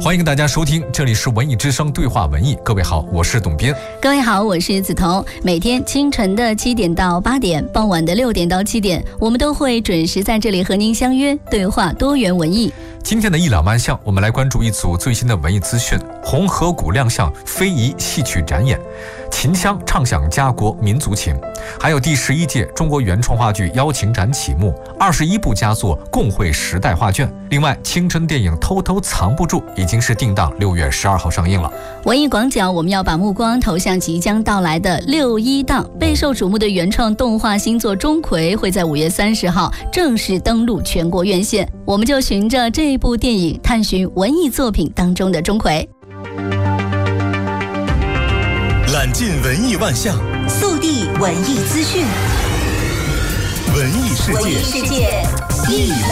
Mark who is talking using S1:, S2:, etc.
S1: 欢迎大家收听，这里是文艺之声对话文艺。各位好，我是董斌。
S2: 各位好，我是梓潼。每天清晨的7点到8点，傍晚的6点到7点，我们都会准时在这里和您相约，对话多元文艺。
S1: 今天的一览万象，我们来关注一组最新的文艺资讯。红河谷亮相非遗戏曲展演，秦腔唱响家国民族情。还有第11届中国原创话剧邀请展启幕，21部佳作共绘时代画卷。另外，青春电影《偷偷藏不住》已经是定档6月12号上映了。
S2: 文艺广角，我们要把目光投向即将到来的6·1档，备受瞩目的原创动画新作《钟馗》会在5月30号正式登陆全国院线。我们就循着这部电影，探寻文艺作品当中的钟馗。
S3: 揽尽文艺万象，
S4: 速递文艺资讯，
S3: 文艺世界
S4: 一览